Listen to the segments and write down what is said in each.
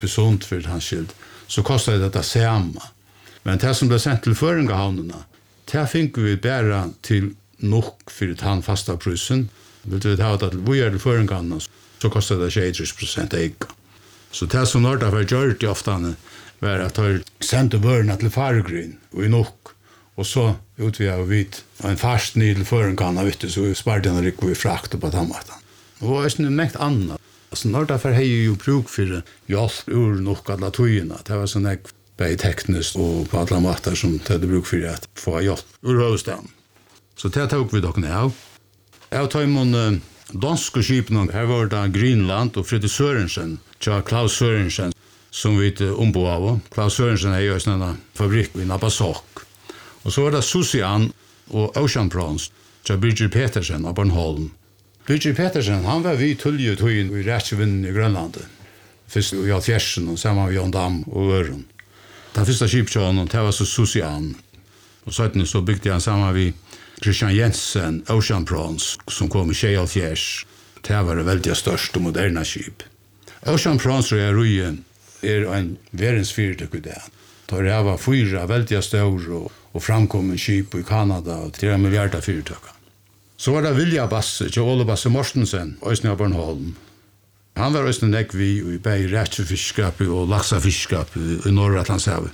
besunt för hans skild, så kostade det det samma. Men det som blev sendt til Føringahavnene, det fikk vi bare til nok for den fasta prisen. Vil vi ha det til vi til Føringahavnene, så kostade det 23% eik. Så det som Nordafor gjør det ofte, var at de sendte vørene til Faregryn og i nok. Og så utvida vi en fast ny til Føringahavnene, så vi sparte den rikk vi frakt på den måten. Og det er mekt annet. Altså, Nordafor har jo bruk for hjelp ur nok alle tøyene. Det var sånn jeg bei tekniskt og på alla måter som det hadde bruk for at få hjelp ur hovedstaden. Så det tok vi dere av. Jeg tar imot danske skipene. Her var det Greenland og Fridtjof Sørensen, Klaus Sørensen, som vi ombo av. Klaus Sørensen er jo en fabrikk i Nabbasok. Og så var det Susian og Ocean Prawns, Birger Petersen av Bornholm. Birger Petersen, han var vi tullige tøyen i Rætsjevinnen i Grønlandet. Først i Alfjersen og sammen med Jon Dam og Øren. Den første skipkjøren, det var så Susian. Og så bygde han sammen med Christian Jensen, Ocean Prawns, som kom i Kjealfjers. Det var det veldig største og moderne skip. Ocean Prawns røyen en verdensfyrtøk i det. Det var 4 veldig store og framkommen skip i Kanada og 3 milliarder fyrtøkker. Så var det Vilja Basse, til Ole Basse Mortensen, Øystein av Bornholm. Han var også nekk vi i bei rætsefiskskapet og laksafiskskapet i Norratlandshavet.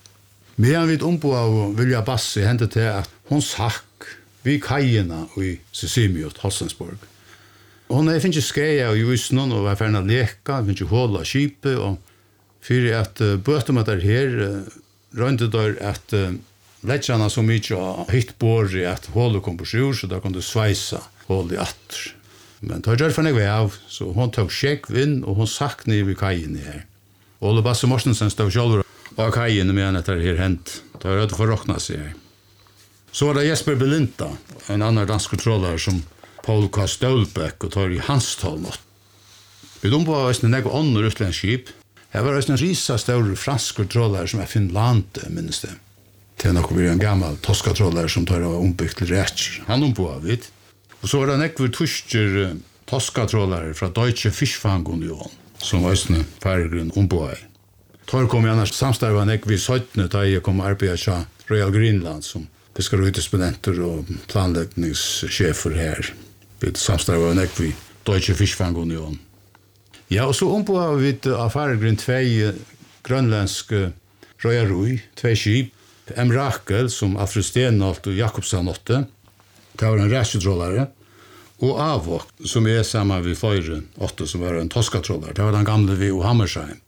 Men vi ombo av Vilja Basse hendte til at hun sakk vi kajene i Sisimiot, Holstensborg. Hun finnes ikke skreia i Ysnon og var ferdig å leka, finnes ikke hål av skipet, og for at bøtem at her rønte der at leggerne så mye av hittbår i at hålet kom på sjur, så da kunne du sveisa hål i atter. Men det gjør for meg av, så hun tok sjekk vind, og hun sakk ned ved kajen her. Ole Basse Mortensen stod selv av kajen med at det her hent. Det var rødt for å råkne seg her. Så var det Jesper Belinta, en annen dansk kontroller som Paul K. Stølbæk og tar i hans tålmått. Vi på en nek ånder utlenskip. Her var en risa større fransk kontroller som Finland, minnes det. Det er nok en gammel toskatroller som tar av ombygd til Rætsjer. Han på av vidt. Og så var det nekver tusker toskatroller fra Deutsche Fischfang-Union, som var en færgrunn på av. Tar kom jeg annars samstarva nekver i 17. da jeg kom arbeid til Royal Greenland som fiskarutespedenter og planleggningssjefer her. Vi samstarva nekver i Deutsche Fischfang-Union. Ja, og så på av vidt av færgrunn 2 grønlandske røyarui, 2 skip, Emrakel, som Alfred Stenholt og Jakobsen åtte, det var en ræsjetrollare, og Avok, som sammen ved Fløyre 8, som var en toskatrollare, det var den gamle vi og Hammersheim.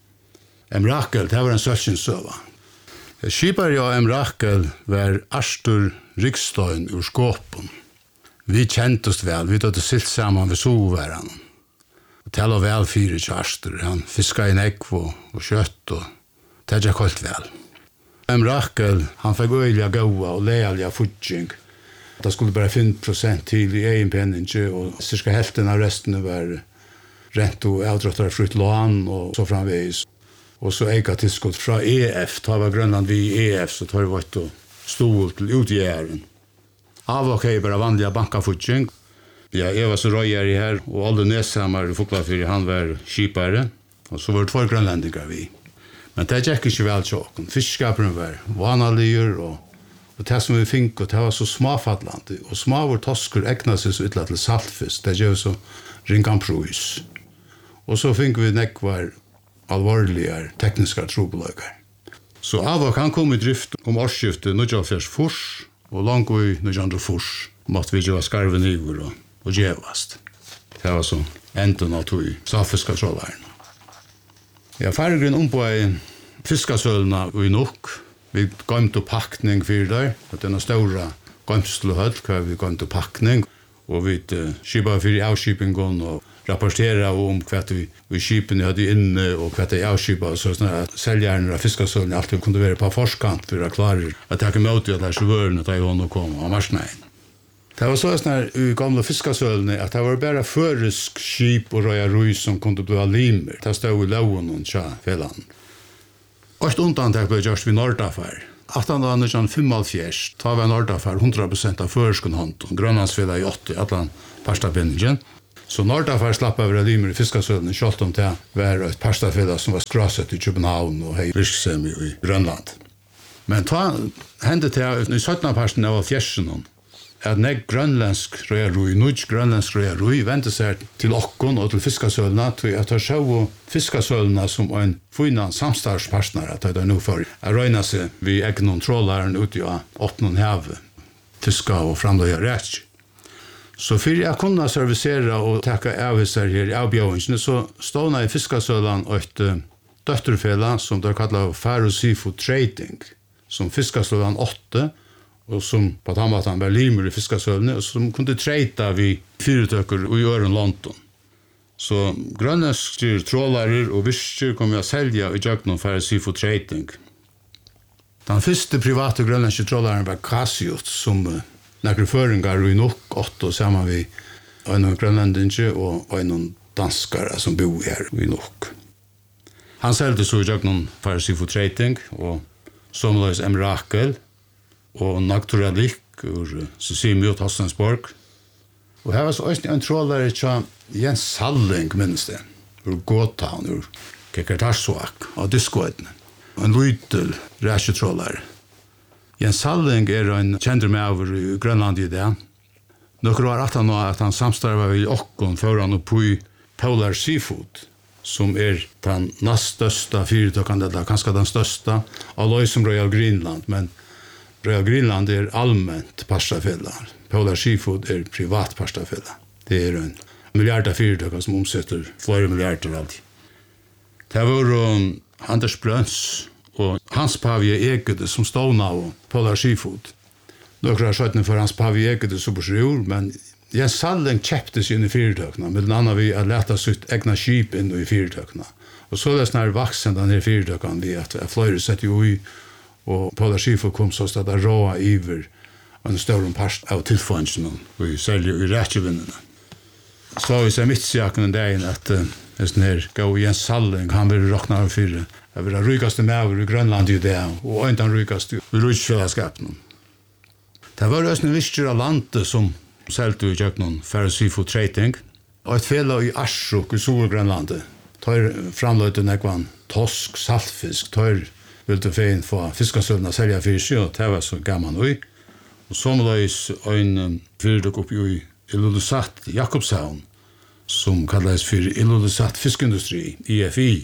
Emrakel, det var en søkjensøva. Skipar av Emrakel var Arstur Rikstøyen ur Skåpen. Vi kjente oss vel, vi hadde silt sammen ved Soværen. Det var vel 4 til Arstur, han fisket i nekv og kjøtt, og det gikk helt vel. Emrakel, han fikk øyelig gåa og leilig futjing. Det skulle bare 5% til i egen penning, og cirka helten av resten var rent og avdrottere frutt lån og så framveis. Og så eika tilskott fra EF, da var Grønland vi i EF, så tar vi vært og stol til utgjæren. Avok er bare vanlige bankafutjing. Ja, jeg var så røyer i her, og alle Neshammer i Foklafyr, han var skipare, og så var det 2 grønlandinger vi. Men det gikk ikke vel tjåken. Fiskskaperen var vanalier, og det som vi fikk, og det var så småfattlande. Og små var tosker egnet seg så ytla til saltfisk. Det gjør så ringan prøys. Og så fikk vi nekvar alvorligere tekniske trobeløyker. Så Avok han kom i drift om årsskiftet 1994 fors, og langt i 1904 måtte vi gjøre skarven iver og gjevast. Det var så enden av tog saltfiske trolleren. Ja, færgrunn på en fiskasølene i nok. Vi gømte pakning for der. Det er en større gømstelhøll, hva vi gømte pakning. Og vi skipet for avskipingen og rapporteret om hva vi skipene hadde inne og hva det avskipet. Så sånn at selgjerne av fiskasølene alltid kunne være på forskant for å klare at jeg ikke møte alle sjøvørene da jeg kom av marsneien. Det var sånn i gamle fiskasølene at det var bare føresk skip og røyarui som kunne bli limer. Det stod i loven og tja fellan. Og et undantak ble gjørst ved Nordafor. 1845, da var Nordafor 100% av føresken hånd, Grønlandsfela i 80, atlan parstapinningen. Så Nordafar slapp av limer I fiskasølene, selv om det var et parstafella som var skrasset I København og hei virksem I Grønland. Men ta hendet til I 17. parsten av fjersen at nek grønlandsk røyrui, nudj grønlandsk røyrui, vente seg til okkon og til fiskasølene, til at jeg sjå fiskasølene som en fina samstartspartner, at jeg nå for å røyne seg vi egnon trålaren ute av 8 havet, fiska og framløya rætsk. Så for jeg kunne servisere og takke avviser her I avbjøvingene, så stående I fiskasølene et døtterfella som de kallar Faro Seafood Trading, som fiskasølene 8, og som på den måten var limer I fiskasølene, og som kunne treita vi fyretøkker I Øren London. Så grønlandske trålarer og virker kom vi å selge I Jøgnon Faro Seafood Trading. Den første private grønlandske trålaren var Kasiot, som nekker føringar I nok 8, sammen vi en grønlandinge og en danskere som bor her I nok. Han selte så I Jøgnon Faro Seafood Trading, og somleis Emrakel, og Naturalik ur Sisimi og Tossensborg. Og her var så også en trådare til Jens Salling, minnes det, ur Gåtown, ur Kekertarsvak, og Diskoetne. En lytel ræsjetrådare. Jens Salling en kjender med over I Grønland I det. Nokker var at han samstarva I okkon foran og på Polar Seafood, som den nast størsta fyrirtøkande, eller kanskje den størsta, av løy som Royal Greenland, men Royal Greenland allmänt pastafella. Polar Seafood privat pastafella. Det en milliarder fyrirtøkar som omsetter flere milliarder alltid. Det var Anders Brøns og Hans Pavie Ekede som stod av Polar Seafood. Några skjøttene for Hans Pavie Ekede som bor men Jens Salling kjøpte seg inn I fyrirtøkene, med den andre vi leta sitt egna skip inn I fyrirtøkene. Og så det snart vaksen denne fyrirtøkene vi at flere setter jo I og Polar Seafood kom så at det råa iver en større part av tilfønnsene og særlig I rætjevinnene. Så vi ser midtsiaken dagen at her gav Jens Salling, han vil råkna av fyrre. Det vil rykaste med I Grønland I det, og en den rykaste I rujtfellesskapen. Det var også en visser av landet som selte I Jøgnon Faro Seafood Trading, og et fela I Arsuk I Solgrønlandet. Tar framløyte nekvann tosk, saltfisk, tar vil du fein få fiskasølene selja fyrir seg, og det var så gammal ui. Og somleis en fyrduk oppi I Ilulissat Jakobshavn, som kallades for Ilulissat Fiskindustri, IFI.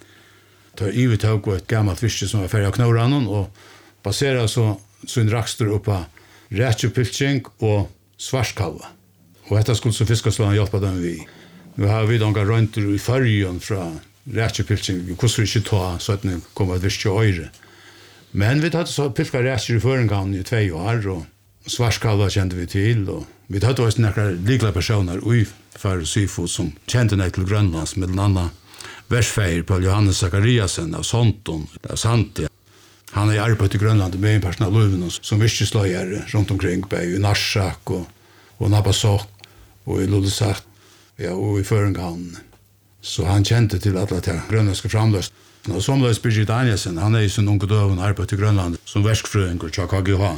Det var ivetag og et gammalt fiske som var ferdig av Knåranen, og baserer så sin rakstur oppa rætjepiltsing og svarskalva. Og dette skulle så fiskasølene hjelpa dem vi. Nå har vi donga røyntur I fargen fra rætjepiltsing, hvordan vi ikke ta, så at det kommer et virke øyre. Men vi hadde så pilka rætjer I føringan I 2 år, og svarskalva kjente vi til, og vi hadde også nekker likla personer I Faro Seafood som kjente nek til Grønlands, med den andre versfeir på Johannes Zakariasen av Sonton, av Santia. Han har arbeidt I Grønland med en person av Løven, som virkesløyere rundt omkring, I Narsak og Nabasok, og I Lulissat, ja, og I føringan. Så han kjente til alle til grønlandske framløst. Og somleis Birgit Danielsen, han I sin unge døven arbeid I Grønland som verskfrøyngur til KGH.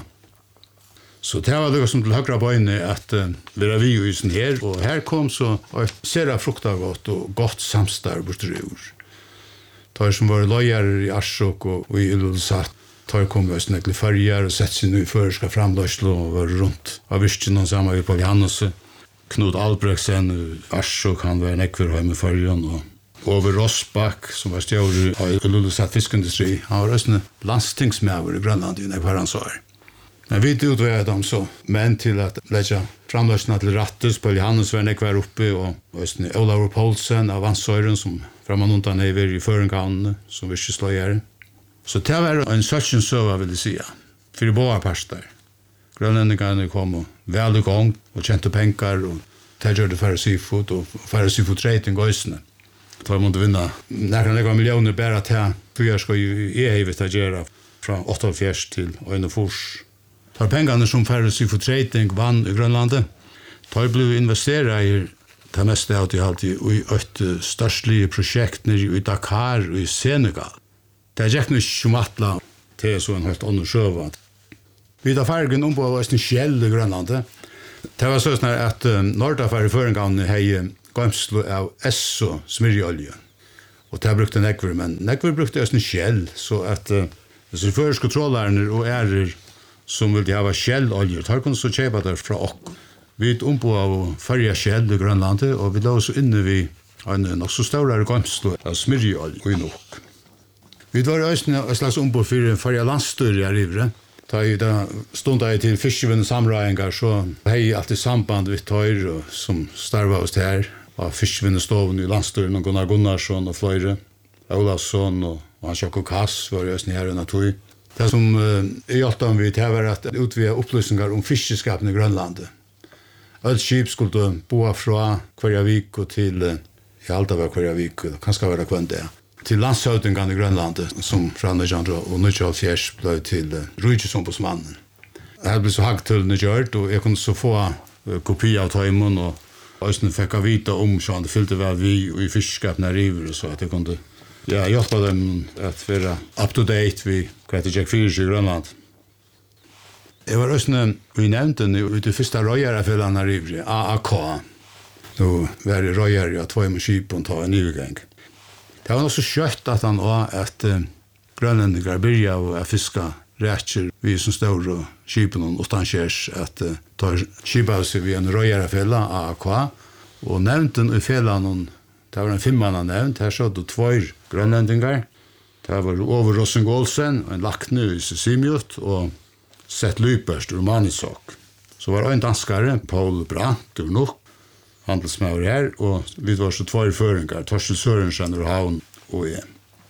Så det var det som til høyre bøyne at vi vi I sin her, og her kom så et sera fruktagott og godt samstarv bortrur. Tar som var løyere I Arsuk og I Ilulissat, tar kom vi også nekli farger og sett sin I førerska framløst og var rundt av virkene sammen I Paul Janus. Knut Albrechtsen, Arsuk, han var nekver hjemme I fargen, og Ove Rossbach, som var stjåre I Ilulissat Fiskindustri, han var også landstingsmæver I Grønland I nekvar han svar. Men vi utveide dem så, men til at letja framløsene til Rattes, Paul Janus var nekvar oppe, og Olav Poulsen av Vansøyren, som framan undan hever I føringanene, som virkesløyere. Så det var en søkken søva, vil jeg si, for I båda parster. Grønlendingene kom og vel I gang, og kjente penger, og det gjør det Faro Seafood, og Faro Seafood Trading gøysene. Da måtte vinna nekva millioner bare til, for jeg skal jo hevet å gjøre fra 88 til 41. Da pengene som Faro Seafood Trading vann I Grønlandet, da ble investeret I det meste av det alltid I et størstlige prosjekt nere I Dakar og I Senegal. Det gikk ikke som atla til så en helt annen sjøva. Vi tar fargen på en skjell I Grønlandet. Det var sånn at Nordafar I føringan hei gømslu av esso smyrjeolje. Og det brukte nekver, men nekver brukte også en skjell, så at disse føreske trådlærerne og ærer som ville ha skjellolje, tar kunne så kjøpe det fra okk. Vi ombo av farja skjell i Grønlandet, og vi la oss inne vid en nok så større gømslu av smyrjeolje og nok. Vi var også en slags ombo for farja landstyr i Rivre. Da stod jeg til fiskevinn samrøyengar, så hei jeg alltid samband vidt tøyr som starva hos her, av fiskevinn i landstyren, og Gunnar Gunnarsson og Fløyre, Olavsson og Hans Jakob Kass var jo også her under tøy. Det som hjalp om vi til var at utvida opplysningar om fiskeskapen i Grønlandet. Alt skip skulle boa fra hverja vik og til, i alt av hverja vik, kanskje være kvendt det, til landshøvdingen i Grønlandet, som fra 1974 ble til Rujtsombudsmannen. Jeg ble så hagtøllende gjørt, og jeg kunne så få kopi av tøymen, og Øysten fikk jeg vite om sånn, det fylte vel vi i fiskeskapene river, så at jeg kunne hjelpe dem at være up to date vi hva det gikk fyrs i Grønland. Jeg var Øysten i nevnten ut i første røyerefellene river, AAK. Nå var det røyer av tvøy med skip og ta en nyvgang. Det var også kjøtt at han også at grønlendinger byrja å fiske rætjer vi som står og skipen og utanskjers at tar skipet vi en røyerefella, AAK, og nevnten i fellan, det var en 5-manna nevnt, her så det 2 grønlendingar, det var Over Rossengolsen, en lakne i Simjut, og Seth Lyperst ur Manisok. Så var det en danskare, Paul Brandt ur Nok, handelsmauer her, og vi var så 2 føringar, Torsten Sørensen ur Havn og jeg.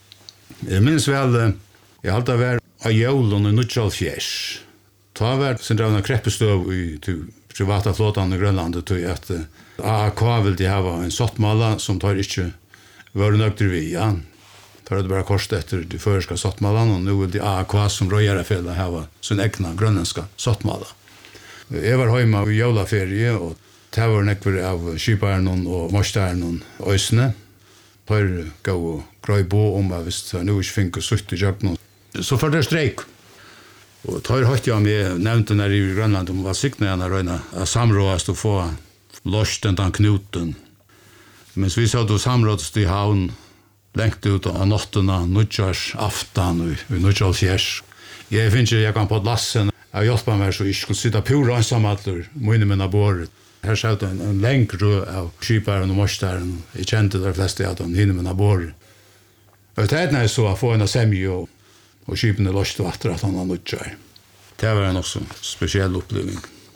Jeg minns vel, jeg halte vært av jævlen i Nuttjalfjers. Ta var sin drevna kreppestøv i privata flåtan i Grønlandet til at AAK vil de hava en sottmala som tar ikke var nøgter vi, ja. Tar det bare korset etter de føreska sottmalan, og nå vil de AAK som røyerefella hava sin egna grønlandska sottmala. Jeg var heima i jævlaferie, og det var nekver av skiparen og morstaren og øysene. Tar gå og grøy bo om at hvis det nå ikke finner sutt i jøkken, så får det streik. Og tar hatt jeg med nevnte nær i Grønland om hva sikne jeg røyna av samrådast og få lost den knuten. Mens vi satt og samrådast i havn lengt ut av nottena, nødjars aftan i Nuttjalfjers. Jeg finner ikke jeg kan på lassen. Jeg hjelper meg så jeg skulle sitte pura ensamalder, munne minna båret. Her satt en lengre av skiparen og morstaren. Jeg kjente de fleste av dem hinne minna båret. Og det er så å få en semje og skipene løste vatter at han har nødgjør. Det var en også spesiell oppleving.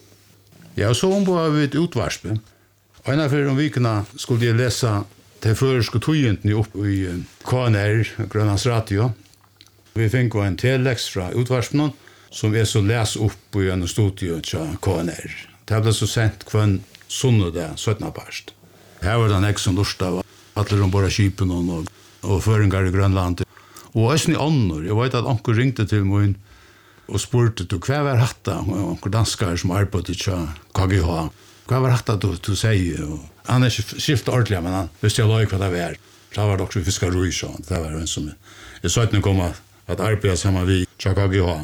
Ja, og så ombå vi et utvarspe. Og en av om vikene skulle jeg lese til føreske togjentene opp i KNR, Grønlands Radio. Vi fikk en telex fra utvarspen som så les opp i en studio til KNR. Det ble så sendt hver sunnede 17. parst. Her var det en som lurte av alle ombord av skipene og føringer i Grønland. Og også i ånder, jeg vet at onker ringte til meg og spurte hva var hatta, onker danskere som arbeidet til KGH. Hva var hatta du sier? Han ikke skiftet ordentlig, men han visste jeg løy hva det var. Det var også fiskar rui, så det var en som jeg sa at kom at arbeidet sammen vi til KGH.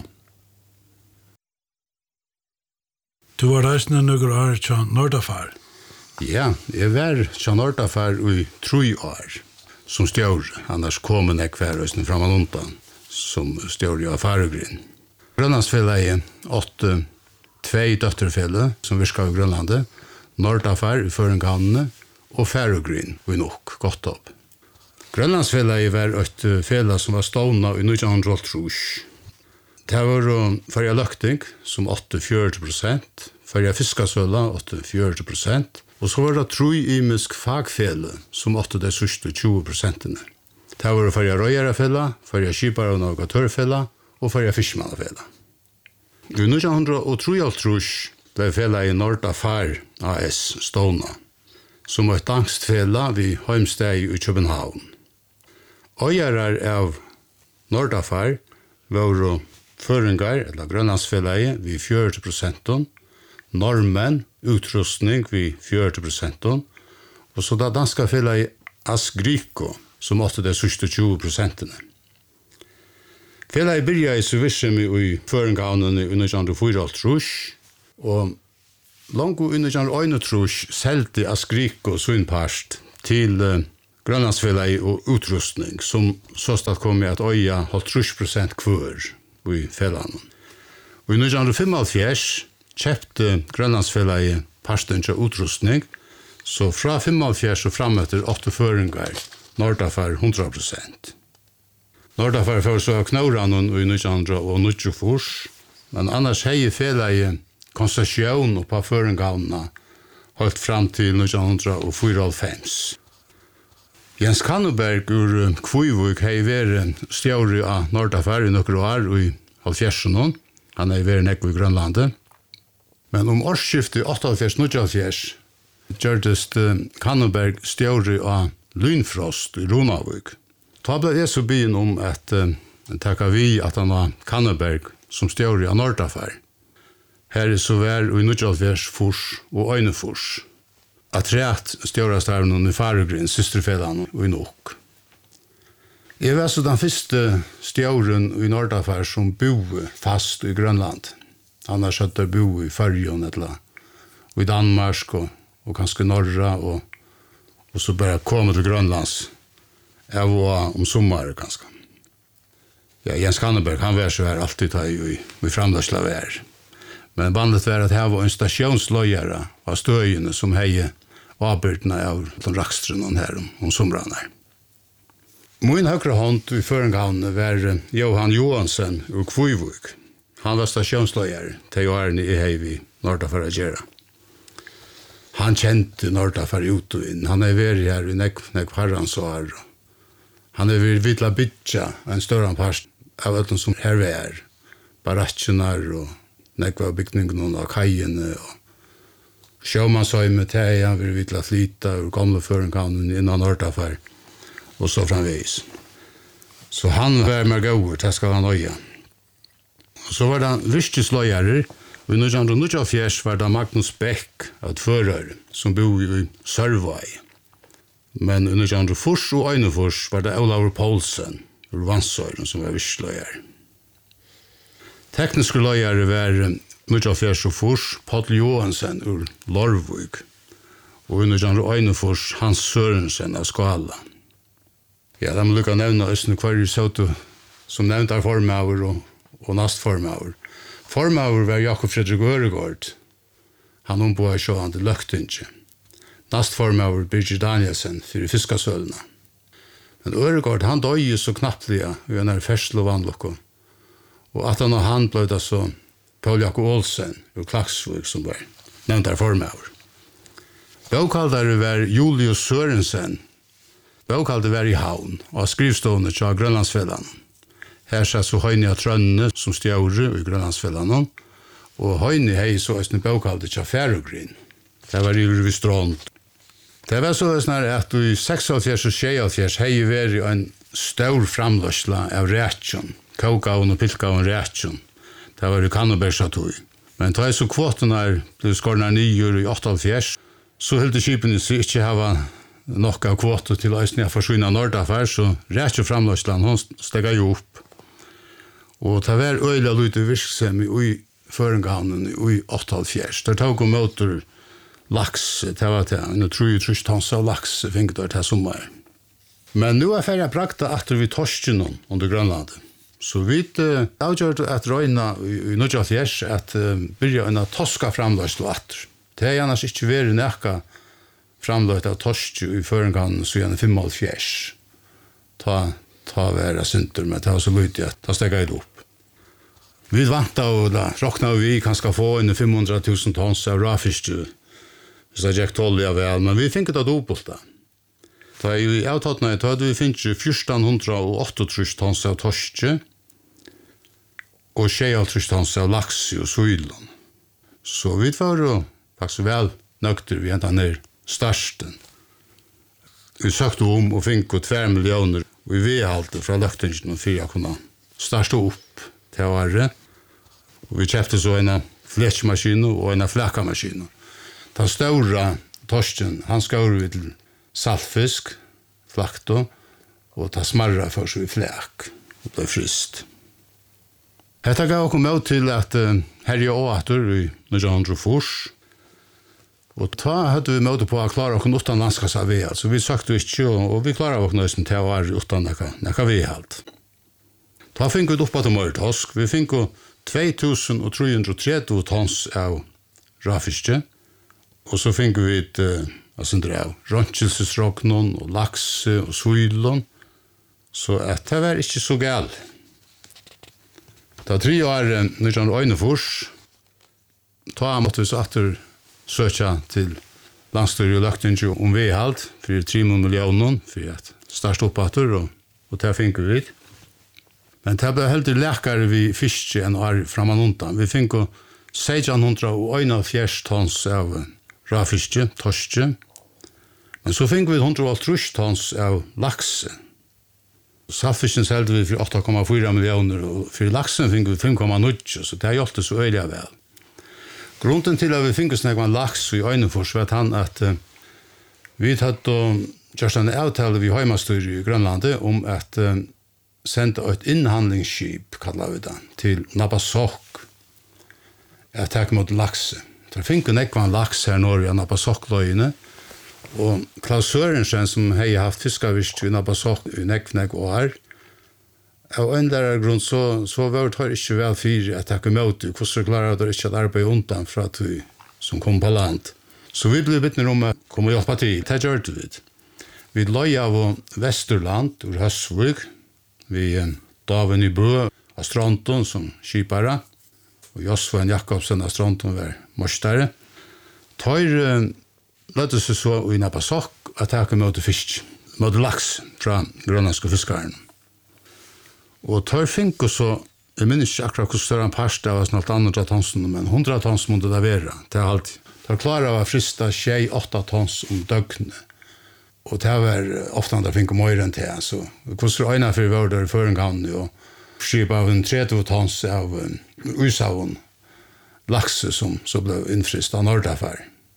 Du var reisende noen år til Nordafar? Ja, jeg var til Nordafar i 3 år. Som stjør, annars kommer jeg kværøsene fra Maluntan, som stjør av Faregrinn. Grønlandsfellet 8 2 døtterfeller som virker i Grønlandet, Nordafar i Føringhavnene og Faregrinn i Nok, godt opp. Grønlandsfellet var et felle som var stående i 1912. Det var Farja Løkting som 8-40%, Farja Fiskasøla 8-40%, og så var det 3 imisk fagfele som 8 de sørste 20%. Det var Farja Røyerefella, Farja Skipare og Navigatørfella og Farja Fiskmannafella. I 1903 ble fella i Nordafar AS stående, som var et angstfella ved Heimsteg i København. Øyere av Nordafar var føringar, eller Grønlandsfellet, ved 40%, normen, utrustning ved 40%, og så det danske fellet Asgriko, som åtte de sørste 20%. Fellet begynte i servisen i føringhavnene i 1904, og Longo under Jan Øynetrus selte Askriko sin part til Grønlandsfjellet og utrustning, som så stad kom at øya 30% kvør i fjellet. Og i 1975 kjøpte Grønlandsfjellet parten til utrustning, så fra 75 og frem etter 8 føringer, Nordafar 100%. Nordafar får så knåranen i 1994, men annars hei fjellet konsesjon på føringavnene holdt frem til 1994. Jens Kanneberg ur Kvøyvik hei vært stjåre av Nordafar i noen år i 70-årene. Han hei vært nekk i Grønlandet. Men årsskiftet 78-79 gjørtes Kanneberg stjåre av Lynfrost i Ronavik. Da ble det så byen at takka vi at han var Kanneberg som stjåre av Nordafar. Her så vær i 1980 fors og Øynefors. At rett stjårastarven i Faregrin, systerfellan og i Nok. Jeg var så den første stjåren i Nordafar som bor fast i Grønland. Annars hadde jeg bo i Førjon eller i Danmark og kanskje Norra og så bare komme til Grønlands. Jeg var om sommaren kanskje. Ja, Jens Kanneberg, han var så her alltid i framdagsla vær. Men bandet var at her var en stasjonsløyere av støyene som hei avbyrdene av de rakstrene her om somrene. Min høyre hånd i føringhavnet var Johan Johansen ur Kvøyvik. Han var stasjonsløyere til årene i hei vi Nordafar å gjøre. Han kjente Nordafar ut og inn. Han vært her i nekk herransår. Han vært vidla bytja en større part av alt som her var. Baratsjoner og nekva byggningen av kajene og sjåmannsøyme til han vil vidla flyta ur gamle føringhavnen innan Nordafar og så framvis. Så han var med gård, det skal han øye. Så var det virkesløyere, og i 1994 var det Magnus Beck, et fører, som bor i Sørvøy. Men i 1994 og Øynefors var det Olav Poulsen, ur Vansøyren, som var virkesløyere. Tekniske løyere var 1994 Paul Johansen ur Lorvik, og i 1991 Hans Sørensen av Skala. Ja, de lukka nevna Østene Kvarri Soto, som nevnt er formauer og nastformauer. Formauer var Jakob Fredrik Øregård. Han omboa i sjåan til Løgtinge. Nastformauer Birgit Danielsen fyrir Fiskasølna. Men Øregård, han døy så knapplega i en fersel og vannlokko. Og at han ble det så Paul Jakob Olsen ur Klaksvik som var nevnt er formauer. Bøkaldare var Julius Sørensen. Bøkaldare var i havn og skrivstående til Grønlandsfellan. Her satt så Høyni av Trønne som stjåre i Grønlandsfellan. Og Høyni hei så en bøkaldare til Færøgrin. Det var i Ruvistrond. Det var så at i 76 og 76 hei vært en stor framløsla av rætsjon. Kaukaun og pilkaun rætsjon. Det var i Kannebergsatøy. Men da så kvotene ble skorna nyer i 78, så hilde skipene seg ikke hava nok av kvoter til eisne av forsvinna Nordafar, så rætsjo framløsland, hun stega jo opp. Og det var øyla lute virksomhet i føringhavnen i 78. Der tog om motor laks, det var det, en 3 tons av laks fikk der til sommer. Men nu er ferdig prakta at vi torskene under Grønlandet. Så vi avgjørte at røyna i 1980 at byrja en toska framløst og atter. Det er annars ikke vært nekka framløst av torsk i føringhavnen så gjerne 75. Ta være synter, men det var så lydig at det stegget det opp. Vi vant av da råkna vi kanskje få inn 500 000 tons av rafisk, hvis det gikk 12 av vel, men vi fikk det dobbelt da. Da i avtattene hadde vi finnet 1438 tons av torsk, og 26 tons av laks og søylen. Så vi var jo faktisk vel nøkter vi enda ned starten. Vi søkte om og fikk 2 millioner og vi vedhalte fra løktingen for å kunne starte opp til året. Og vi kjøpte så en fletsmaskin og en flakamaskin. Den store torsken, han skar vi til saltfisk, flakto, og ta smarra for så i flak, og ble frist. Hetta gav okkur med til at herja og atur i 1904, Og da hadde vi måte på å klare oss utan landskassa vedhalt, så vi søkte ikke, og vi klarer oss nøysen til å være utan nekka vedhalt. Da fikk vi opp til mørtosk, vi fikk 2330 tons av rafiske, og så fikk vi røntgelsesrognon og lakse og suilon, så det var ikke så galt. Da 3 år, 1941, da måtte vi så atter søkja til landstyret og løktinge om vedhalt for 3 millioner for at starte opp atter, og det fikk vi vidt. Men det ble heldig lekere vi fiske enn år framan undan. Vi fikk 1641 tons av rafiske, torske, men så fikk vi 180 tons av lakse. Saltfisken selte vi for 8,4 millioner, og for laksen fikk vi 5,9, så det hjelpte så øyelig vel. Grunden til at vi fikk oss nekvann laks i Øynefors var at vi hadde gjort en avtale vi heimastyr i Grønlandet om at sende et innhandlingsskip, kallar vi det, til Nabbasok, at takk mot lakse. Så fikk vi nekvann laks her nord i Nabbasok-løyene, og Klaus Sørensen, som hei haft fiskavirst i Nabbasok i nekk år, av en der grunn så var det ikke vel fyrt at jeg kom ut, hvordan klarer det ikke å arbeide undan fra at vi som kom på land. Så vi ble bittner om å komme og hjelpe til. Det gjør det vi. Vi løy av Vesterland, ur Høsvig, vi Daven i Bø av Stronton som skipare, og Josvan Jakobsen av Stronton var morstere. Tar løtte seg så i Nabbasok at jeg kom ut fisk, mot laks fra grønlandske fiskaren. Og tar fink og så, jeg minns ikke akkurat hvor større en parst det var snart 200 tons, men 100 tons måtte det være. Det er alltid. Det klarer å frista 8 tons om døgnet. Og det var ofte andre fink og mer enn det. Så hvordan øyne for var der i førengangen, og skip av 30 tons av usavn lakse som så ble innfrist av Nordaffær.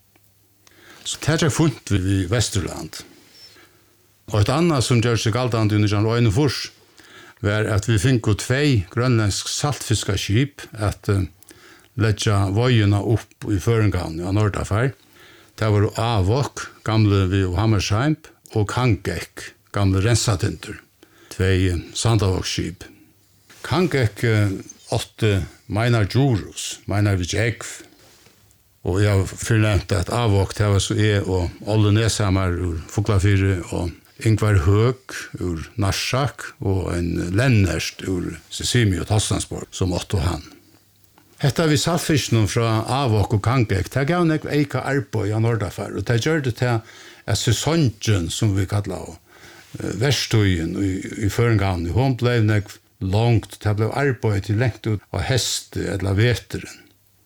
Så det er funnet vi i Vesterland. Og et annet som gjør seg alt annet under Øynefors, var at vi fikk 2 grønlandsk saltfiskeskip at letja vøyene opp i førengangen av Nordaffær. Det var Avok, gamle vi og Hammersheim, og Kangek, gamle rensatinter. 2 Sandavok-skip. Kangek 8 Meinar Djurus, Meinar Vijekv. Og jeg har fornemt at Avok, det var så og Olle Neshammer ur Fuglafyre, og Ingvar Høg ur Narsak og en Lennerst ur Sisimi og Tassansborg som åtte han. Hetta vi saltfisken fra Avok og Kangek, det gav nek eika arbeid i Nordaffær, og det gjør det til at sesongen, som vi kallar verstøyen i førengangen, hun ble nek langt, det ble arbeid til lengt ut av heste eller veteren.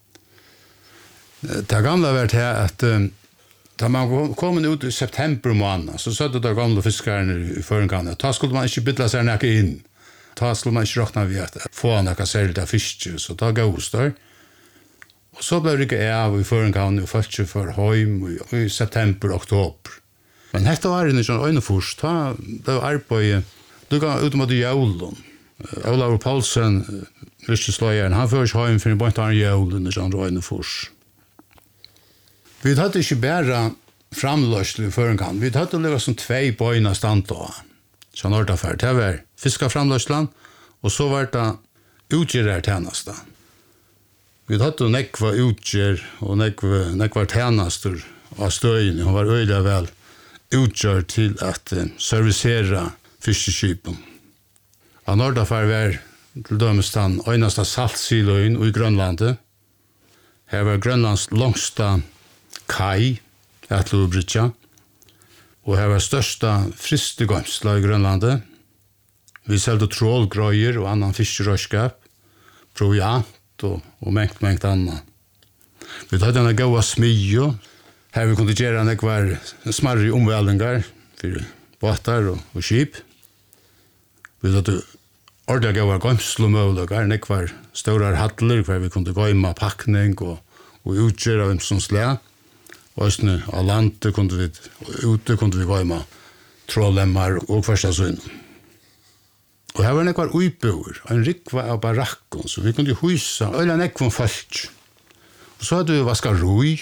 Det gamle var til at da man kom ut i september måned, så sødde det gamle fiskerne i førengangen. Da skulle man ikke bytla seg nekke inn. Da skulle man ikke råkna ved at få nekke særlig av fiske, så da gås der. Og så ble det ikke av i førengangen, og følte for høym i september, oktober. Men hette var det ikke Øynefors, da ble arbeid, du ga ut mot jævlen. Olav Paulsen, virkesløyeren, han fører ikke høym for en bønt av jævlen i Øynefors. Vi hadde ikke bare framløselig i førengang. Vi hadde levet som 2 bøyene stand av. Så Nordaffær, det var fiskaframløsland, og så var det utgjør tjeneste. Vi hadde nekva utgjør og nekva tjenester av støyene. Hun var øyelig vel utgjør til at servisere fiskeskipen. Av Nordaffær var til dømes den øyneste saltsiloen i Grønlandet. Her var Grønlands langste kai, Atlubritja, og her var størsta fristegømsla i Grønlandet. Vi selte trålgrøyer og annan fiskerøyskap, proviant og mengt annan. Vi hadde en gåa smyjo, her vi kunne gjøre nekvar smarri omvælingar for båtar og skip. Vi hadde ordentlig gåa gømslomøvlegar, nekvar større hattler, hver vi kunne gøyma pakning og utgjøre hvem som slea. Og av landet kunne vi, og ute kunne vi gøyma trålemmar og kvarstasøyne. Og her var nekvar uibor, en rikva av barakken, så vi kunne husa, øyla nekvar folk. Og så hadde vi vaska roi,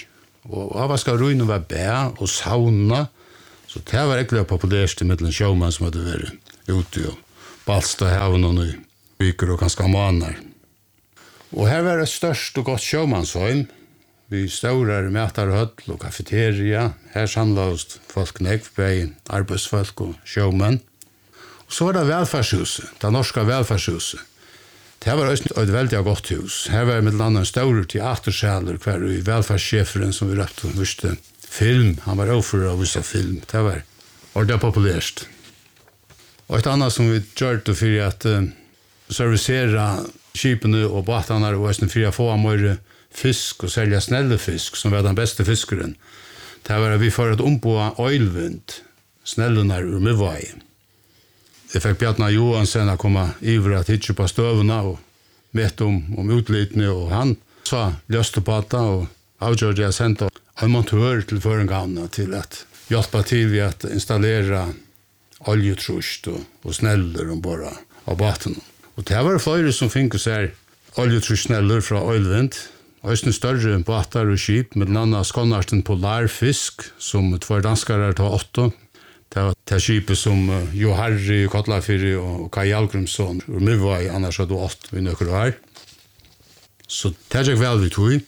Og avvaska ruinen var bær og sauna, så det var ekkert populært i middelen sjåmann som hadde vært ute og balsta haven og noen viker og ganske måneder. Og her var det størst og godt sjåmannsheim. Vi større mätarhöll och kafeteria. Här samlades folk nekvbeg, arbeidsfolk og sjåmenn. Og så var det velferdshuset, det norska velferdshuset. Det var også et veldig godt hus. Her var med annan større teatersaler hver i velferdssjeferen som vi røpte og visste film. Han var overfor å vise film. Det var ordentlig populært. Og et annet som vi gjør det for at servicera skipene og båtene og for å få mer fisk og selja snelle fisk som var den beste fiskeren. Det var at vi for at omboa oilvind, snellene ur Mivai. Jeg fikk Bjartna Johansen å komme iver at hitje på støvene og vet om utlitene, og han sa løste på det og avgjørte jeg sendte en montør til føringavene til at hjelpe til ved at installere oljetrust og sneller ombord av båten. Og det var flere som finnes her oljetrustsneller fra oilvind, og større båter og skip, med den andre skånarten Polarfisk, som två danskere tar 8. Det var det skipet som Jo Harry, Kotlafiri og Kai Algrimsson og Mivai, annars hadde 8 vi nøkker her. Så det gikk vel vi tog.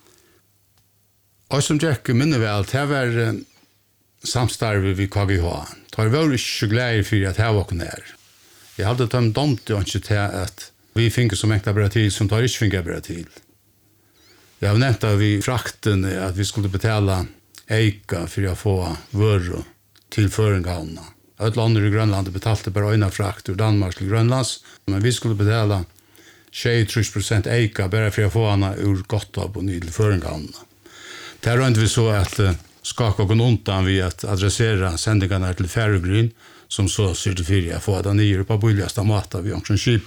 Og som gikk minne vel, det var samstarve vi KGH. Det var ikke glede for at jeg var ikke nær. Jeg hadde tømt domt jo ikke til at vi finner så mye bra tid som tar ikke finner bra tid. Jeg har nevnt at vi frakten at vi skulle betale eika for å få vører til føringhavnene. Alle andre i Grønland betalte bare øyne frakt ur Danmark til Grønlands, men vi skulle betale 23% eika bare for å få henne ur Gotthab og ny til føringhavnene. Det er vi så at skaka og undan vi at adressere sendingene til Færøgryn, som så certifierer å få det nye på billigste måte vi omkring skip.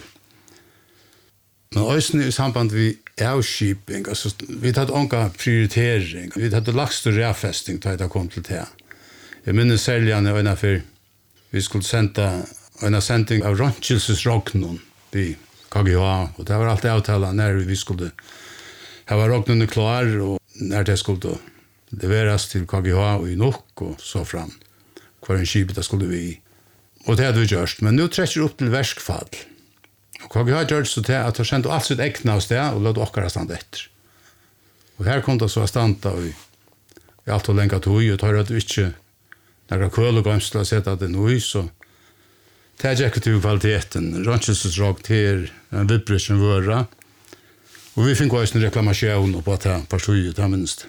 Men også i samband vi avskiping, altså, vi tatt ånga prioritering, vi tatt lagst og rævfesting til det kom til det. Jeg minnes seljene øyne for vi skulle sende en sending av Røntgelsesrognen i KGH, og det var alltid avtala når vi skulle ha rognen klar, og når det skulle leveres til KGH og i nok, og så fram hver en skipet det skulle vi i. Og det hadde vi gjort, men nå trekker opp til verskfall. Og KGH gjør det så til at det sendte alt sitt ekne av sted, og lød okkara stand etter. Og her kom det så standa i alt og lengt tog, og tar at du ikke når køl og gømsel har sett at det nå, så det er ikke til kvaliteten. Røntgelsesrog til en vibbrich som vøra, og vi fikk også en reklamasjon på at det var studiet, det minst.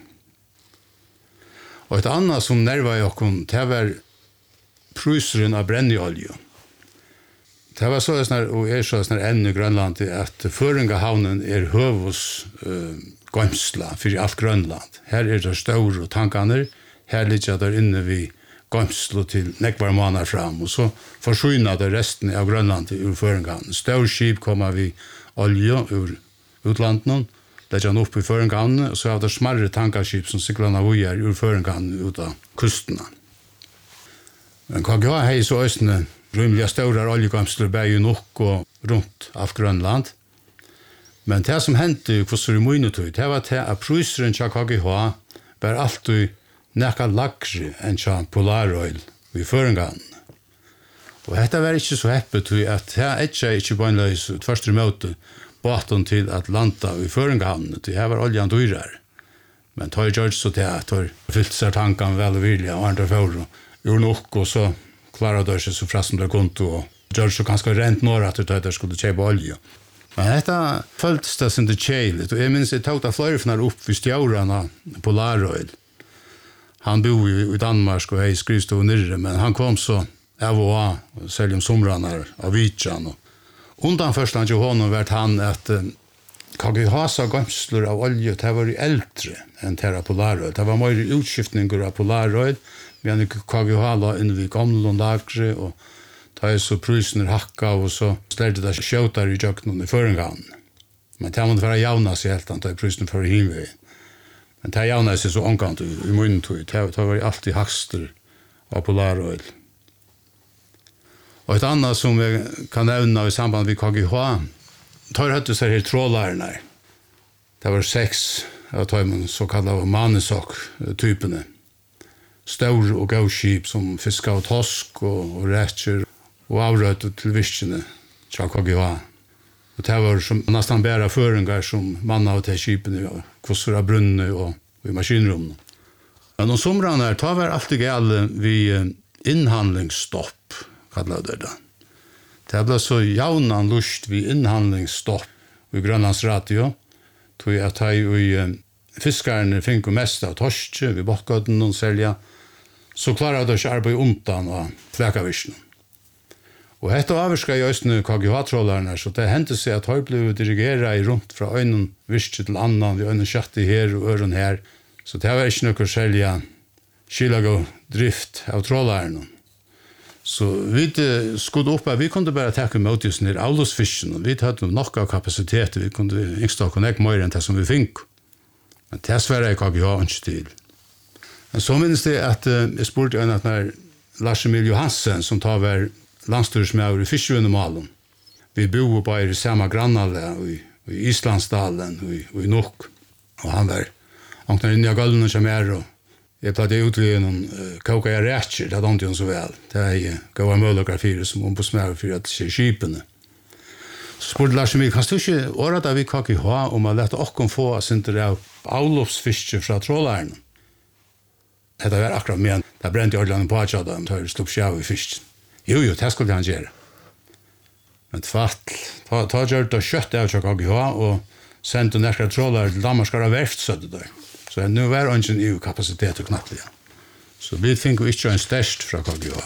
Og et annet som nerva i okken, det var pruseren av brenneolje. Det var så og så enn i Grønland at Føringahavnen høvus gømsla for alt Grønland. Her det store tankaner, her ligger der inne vi gømslo til nekvar måneder fram, og så forsynner det resten av Grønland ur Føringahavnen. Størskip kommer vi olje ur utlanden, legger han opp i Føringahavnen, og så har det smarre tankarskip som syklerna vujer ur Føringahavnen ut av kustene. Men KGH har så østene rymliga stora oljegømsler bæg i nok og rundt alt Grønland. Men det som hendte i kvossur i Muinutøy, det var til at pruseren til KGH var alltid nekka lagre enn til Polaroil i Føringahavnen. Og dette var ikke så heppet at det ikke bøgnløys ut første møte båten til at landa i Føringahavnen, det var oljan dyrere. Men tar gjør så til at det fyllte seg tankene vel og virkelig og andre fjord, gjorde nok, og så klarar det seg så frast som det konto, og gjør så ganske rent når at det skulle kjøpe olje. Men dette føltes det som det kjeiligt, og jeg minns jeg tog det flere fra opp ved stjårene på Laroil. Han bor i Danmark og jeg skrivstod nirre, men han kom så av og av, selv om somrene av Vitjan. Undan først han til honom vært han at KGHs gømsler av olje, det var eldre enn det på Laroil. Det var mer utskiftninger av på Laroil, men KGH la inn vid gamle lagre, og da så prusene hakka, og så slerte det skjøter i jøkken i Føringahavnen. Men det måtte være javna seg helt, da prusene for himmel. Men det javna seg så omkant i munnen tog. Det var alltid hakster av Polaroil. Og et annet som vi kan nevne i samband med KGH, tar høtte seg her trådlærerne. Det var 6 av tøymen så kallade manesok-typene. Stor og gauskip som fiska og tosk og rætjer og avrøyt til viskene tja KGH. Og det var som nesten bæra føringar som manna av til skipene og kvossura brunne og i maskinrummet. Men om somrene her, ta var alltid gale vi innhandlingsstopp, kallet det da. Det ble så jaunan lust vi innhandlingsstopp i Grønlands Radio, tog at jeg fiskerne fikk mest av torske, vi bokkøtten og selja, så klarer det ikke arbeid undan av tvekavisjen. Og dette avvirska i østene KGH-trålerne, så det hendte seg at jeg ble dirigeret rundt fra øynen virke til annan, vi øynen kjatti her og øren her, så det var ikke noe selja skilag og drift av trålerne. Så vi skudde opp at vi kunne bare takke mot oss ned avlåsfisken, og vi hadde nok av kapasitet, vi kunne ikke ta nek mer enn det som vi fikk. Men det sverre jeg KGH ikke til. Men så minnes det at jeg spurte en at når Lars Emil Johansen, som tar hver landstyrsmøver i Fiskjønnemalen, vi bor bare i samme grannale, i Islandsdalen, og i Nok, og han var åkner inn i gulden som og jeg platte ut i noen koka jeg rætjer, det hadde han så vel. Det gav jeg møllager fire som ombudsmøver for at se skipene. Så spurte Lars Emil, kan du ikke året av vi KGH om å lette okken få sinter av avloppsfiske fra trålærene? Dette var akkurat med, det brente ordene på at jeg hadde slupp skjav i fisken. Jo, det skulle han gjøre. Men tvatt, ta gjør det kjøtt av KGH og sendte nærkere trålær til Danmarskara verft, så det der. Så nu var det ikke EU-kapasitet og knattelig. Så vi fikk jo ikke en størst fra KGH.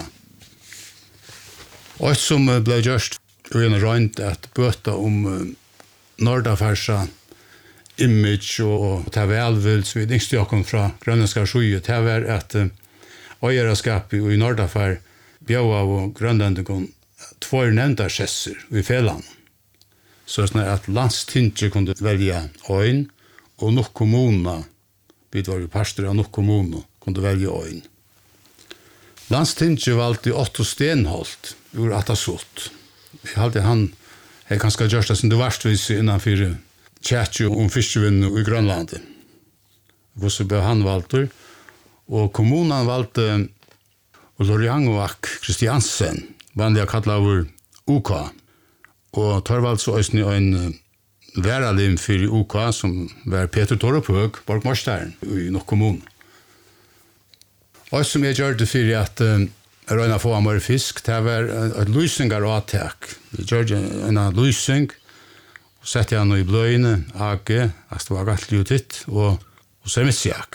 Og et som ble gjørst, og en rønt at bøta om Nordafarsa image og det velvild, så vi yngste jokken fra Grønlandska Sjøye, det var at øyeraskapet i Nordafar bjør av Grønlandikon tvær nevnda skjesser i Feland. Så at landstinget kunne velge øyn, og nok kommuner, vi var jo pastor av nok kommuner, kunne velge øyn. Landstinget valgte Otto Stenholt, ur Atasot. Jeg hadde han, jeg kanskje gjørst det som det varstvis innanfor tjatju om fiskevinnu i Grønlandet. Hvordan ble han valgt? Og kommunen valgte Loriangovak Kristiansen, vanlig kallet over OK. Og tar valgt så også en væralim for OK, som var Peter Torupøg, borgmesteren i nok kommunen. Og som jeg gjør det for at røyna få av mer fisk, det var et lysingar og attak. Jeg gjør en lysing, og sette han i bløyene, age, at det var gattelig og titt, og semissjak.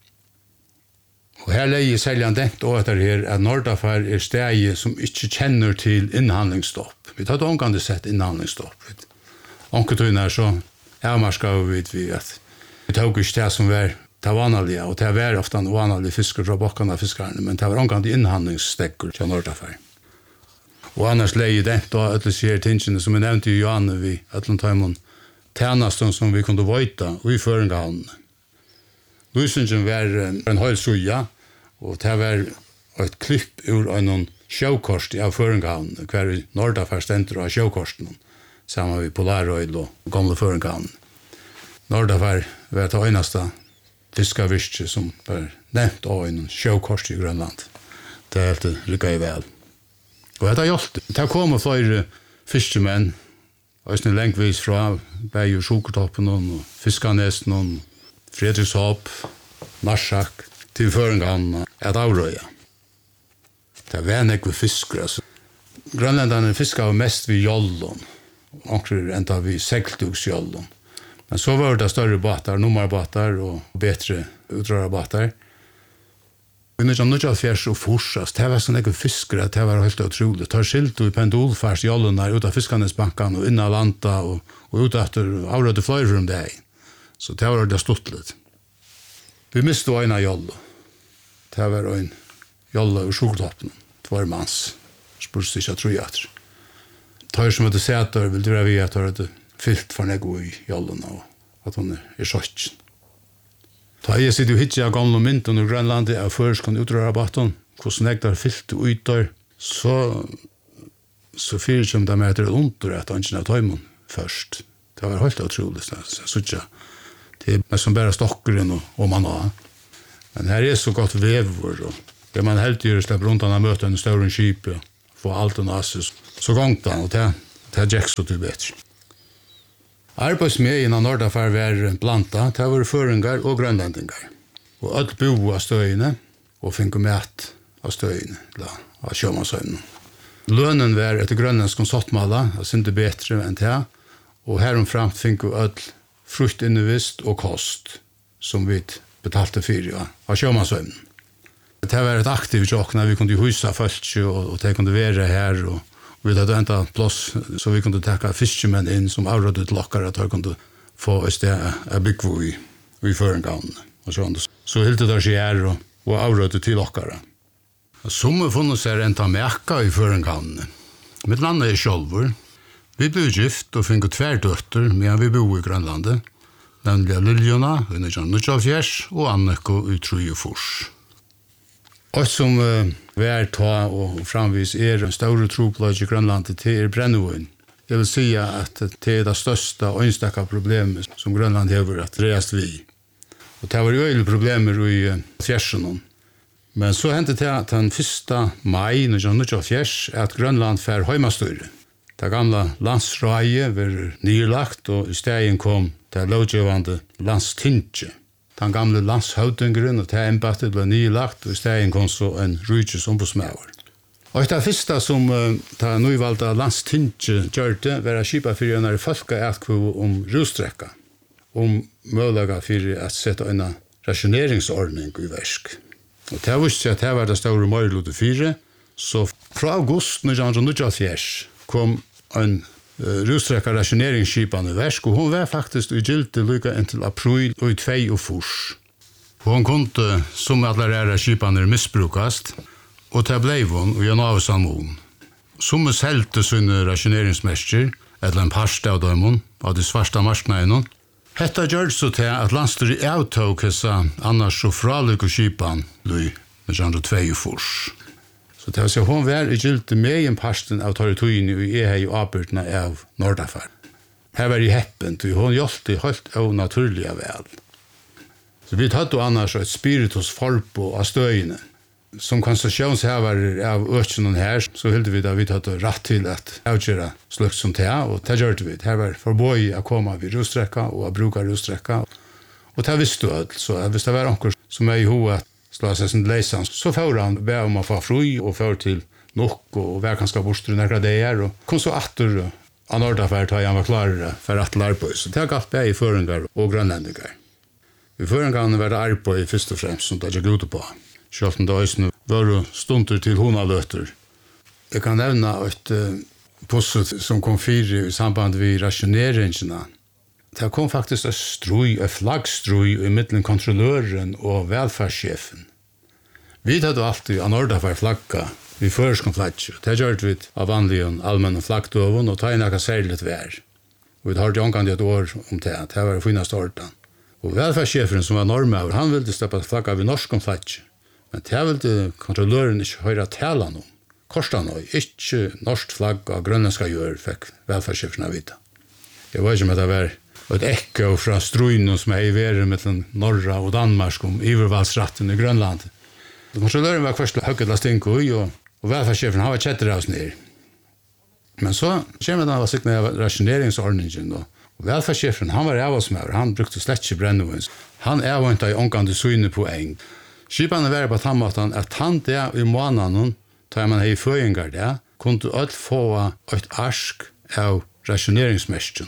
Og her leier seljan denkt og etter her at Nordafar stegi som ikke kjenner til innhandlingsstopp. Vi tar omgående sett innhandlingsstopp. Onkeltøyene så avmarska vi at vi tok ikke det som var det vanlige, og det var ofte en vanlig fisker fra bakken av fiskerne, men det var omgående innhandlingsstekker til Nordafar. Og annars leier denkt og etter sier tingene som jeg nevnte i Johanne vi etter tøymon tjenesten som vi kunne vøyta og i føringehavnene. Lysingen var en høy suja, og det var et klipp ur en sjøkost av føringehavnene, hver i Nordafar stenter av sjøkosten, sammen med Polarøyl og gamle føringehavnene. Nordafar var det eneste fiskevirke som var nevnt av en sjøkost i Grønland. Det er helt rykket i vel. Og det har gjort det. Det kom flere fiskemenn, og lengvis fra Beir Sjokertoppen og Fiskanesen og Fredrikshopp, Narsak, til føringene et avrøya. Det var nekve fiskere. Grønlandene fiskade mest ved jollon, omkring enda ved segltugsjollon. Men så var det større båtar, nummerbåtar og bedre utrørarbåtar. Vi nødde av fjers og forsas. Det var sånn nekve fiskere, det var helt utrolig. Det skilt i pendolfars jollon der, ut av Fiskanesbanken og innan landa og ut etter avrøyde fløyre om det. Så det var det stått litt. Vi miste en av jollo. Det var en jollo ur Sjokertoppen. Tvær manns. Spørs ikke at tror jeg. Tar som hadde sett der, vil dra vi at det hadde fyllt for nego i jollon og at hun sjokken. Da jeg sitter jo hitje av gamle mynden i Grønlandet av førskan utrørabatten, hvordan jeg der fyllt ut der, så fyrir som de er etter under at han ikke tar tøymon først. Det var helt utrolig. Så Det är som bara stockren och man har. Men här är så gott vävor och det man helt gör släpper runt att möta en större skip och få allt och nasis. Så gångt han och det Jack så till bättre. Arbeidsmedien av Nordaffär var blanta, det var föringar och grönlandingar. Och allt bo av stöjene och fick mät av stöjene, av sjömansöjnen. Lönen var ett grönländsk konsortmala, alltså inte bättre än det. Och häromframt fick vi all fruktinvist och kost som vi betalte för av sjömansöjnen. Det var ett aktivt jobb när vi kunde husa folk och det kunde vara här och vi hade ända plats så vi kunde täcka fiskemän in som avrådde till lockare att de kunde få ett sted att bygga i förengan. Så helt det där sker och avrådde till lockare. Som funnits sig ända märka i förengan. Mitt land är självor. Vi blev gift och fick 2 dötter medan vi bor i Grönlandet. Nämligen Liljona i 1994 och Anneko i Trujefors. Och som vär ta och framvis en stor troplag i Grönlandet till brännvin. Jag vill säga att det är det största och enstaka problemet som Grönland har att reas vid. Och det var ju problem i fjärsen. Men så hände det att den 1. maj 1994 att Grönland fär hemmastöre. Det gamla landsrøye var nylagt og i stegen kom det lovgivande landstinget. Den gamle landshøvdingeren og det embettet ble nylagt og i stegen kom så en rydges ombudsmauer. Og det første som det nyvalgte landstinget gjørte var å skipa for en folkaetkvo om rustrekka, om mulighet for å sette en rasjoneringsordning i versk. Og det visste at det var det store møylote 4, så fra august 1994 kom en rustrekka rationeringsskipan i versk, og hun var faktisk i gilde lykka inntil april og i 2004. Hun kunde, som alle ræra skipaner, misbrukast, og det ble hun i en avsamon. Som selte sine rationeringsmester, eller en parst av dem, av de svarta marsknægene. Hetta gjør så til at landstyret avtog hessa annars så fralykko skipan i 1924. Så det var så hon var i gilde med en parsten av territorien i EHE og avbyrtene av Nordaffär. Her var i heppen, og hon hjelpte helt av naturliga väl. Så vi hadde annars et spiritus forbo av støyene. Som konstitutionshævare av økene her, så hilde vi da vi hadde rett til at avgjøre slukt som det, og det gjør vi. Her var forbøy å komme vid rustrekka og å bruke rustrekka. Og det visste du, så hvis det var noen som i hodet slå seg sin leisan, så får han be om å få fri og får til nok og være ganske borster i nærkere det og kom så atter av Nordaffär til han var klarere for at arbeid. Så det har galt be i føringar og grønlendinger. I føringene var det arbeid først og fremst som det ikke glute på. Selv om det også var stunder til hunaløter. Jeg kan nevne et posset som kom 4 i samband med rasjoneringene. Det kom faktisk et flaggstrøy i middelen kontrolløren og velferdssjefen. Vi hadde alltid av Nordaffär flagga vi føreskom flagget. Det gjør vi av vanlige allmenne flaggdøven og ta inn noe særlig vær. Og vi hadde omgang et år om det. Det var det fineste året. Og velferdssjefen som var normøver, han ville steppe flagga vi norskom flagget. Men det ville kontrolløren ikke høre tala om. Korstan og ikke norsk flagg av grønlandska gjør, fikk velferdssjefen av vita. Jeg vet ikke om det var et ekko fra strøyene som er i verden mellom Norra og Danmark om ivervalsratten i Grønland. Kontrolløren var først høyket la stinko i, og velferdssjefen han var kjetter av oss ned. Men så kommer han var siktet av rasjoneringsordningen, og velferdssjefen han var av oss med, han brukte slett ikke brennevins. Han avvøntet i omgående syne poeng. Skipene var på tannmåten at han der i måneden, da man i føringer der, kunne alt få et arsk av rasjoneringsmestjen.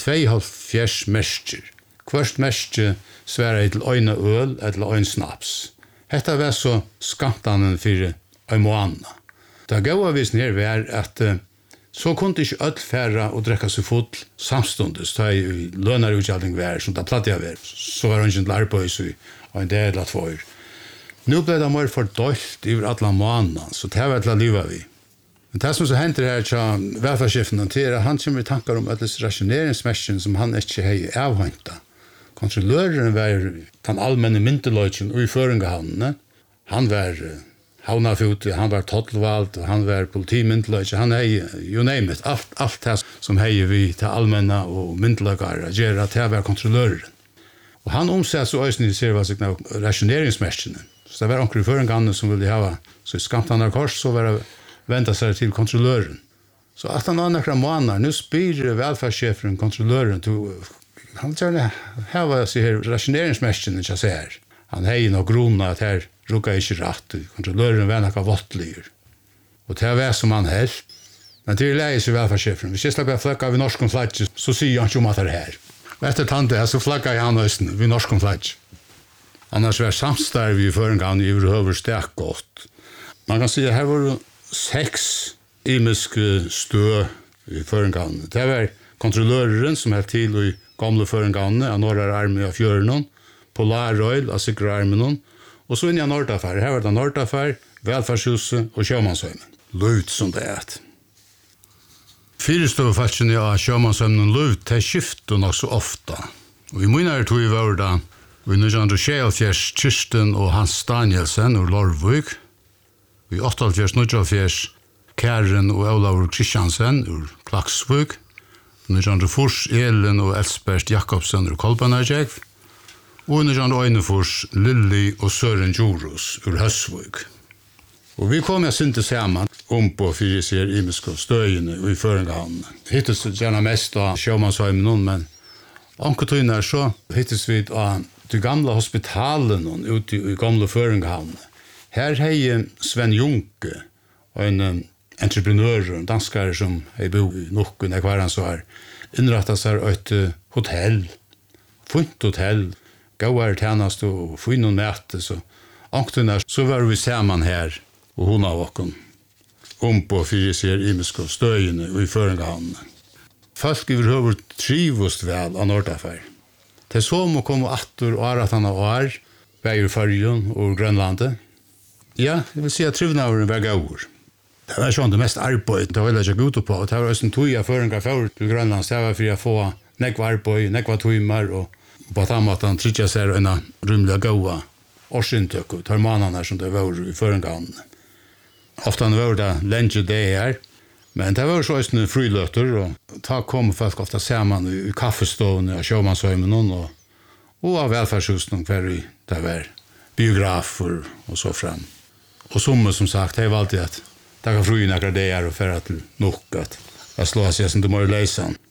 2,5 mestjer. Hvert mestje sværer til øyne øl eller øyne snaps. Hetta var så skamtanen for en måned. Det gode visen her var at så kunne ikke øl færre og drekke seg fot samstundes, da i lønarutgjaldning var som det platt jeg var. Så var hun ikke til arbeid og en del av 2 år. Nå ble det mer fordølt i alle måneder, så det var til å liva vi. Men det som så henter her til velferdssjefen, er at han kommer i tankar om alle rasjoneringsmestjen som han ikke har avhønta. Kontrolløren var den allmenne myndeløyken i føringehavnene. Han var havnafute, han var totalvald, han var politimyndeløyken, han er you name it. Alt det som heier vi til allmenne og myndeløykere gjør at det var kontrolløren. Og han omsett så øyne i servasikten av rasjoneringsmerskene. Så det var onker i førengane som ville ha, så i skamtanar kors, så var det vänta sig till kontrollören. Så att han har några månader, nu spyr välfärdschefen kontrollören till han gärna här var så här rationeringsmästaren inte så här. Han hej några grona att här rukar inte rätt. Kontrollören var några vattliga. Och det var som han helt. Men det är läge så välfärdschefen. Vi ska släppa flagga vid norsk flagg så säger han ju att det här. Efter tante så flaggar han östen vid norsk flagg. Annars var samstarv i förengång i över starkt gott. Man kan säga här var 6 imiske stø i førengående. Det var kontrolløren som helt til i gamle førengående av Norra Army av Fjørnen, Polarøyl av Sikre Armen, og så inn i Nordaffær. Her var det Nordaffær, Velferdshuset og Sjømannshøymen. Lut som det er. 4 støvfalskene av Sjømannshøymen lut, det skiftet nok så ofte. Og i munnere tog i vårda, vi nødvendig Kjælfjers Kirsten og Hans Danielsen ur Lorvøk, i 88-94 Karen og Olavur Kristiansen ur Klaksvøk, 1904 Elin og Elsbert Jakobsen ur Kolbanajek, og 1941 Lilly og Søren Djurus ur Høsvøk. Og vi kom jeg synte sammen på fyrir sier imiske støyene og i førengavene. Hittes gjerne mest av Sjømannshøymen, men ankertøyene så hittes vi av de gamle hospitalen ute i gamle førengavene. Her hei Sven Junke, en entreprenør, en danskare som hei bo i Nokken, hver han så har innrettet seg et hotell, funnet hotell, gauar tjenest og funnet mæte, så anktene så var vi sammen her, og hun av okken, på fyrir sier imiske støyene og i førengavene. Folk i høver trivust vel av Nordaffær. Det så må komme atter og aratane år, veier Førjen og Grønlandet. Ja, jeg vil si at trivnaveren var gaur. Det var sånn det mest arbeid, det var ikke god på, og det var også en tog jeg føringar for til Grønlands, det var for å få nekva arbeid, nekva tøymer, og på den måten trykker seg en rymlig gaua årsinntøk, og tar manene som det var i føringarene. Ofte var det lenge det her, men det var så også friløtter, og da kom folk ofte sammen i kaffestående av Sjømannshøymen, og av velferdshusen, hver det var biografer og så frem. Og som sagt, jeg valgte at det kan fru inn akkurat det her og færre til nok at jeg slår seg som du må lese den.